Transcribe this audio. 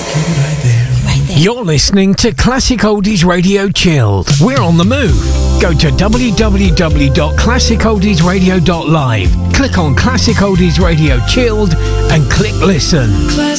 You're listening to Classic Oldies Radio Chilled. We're on the move. Go to www.classicoldiesradio.live. Click on Classic Oldies Radio Chilled and click listen.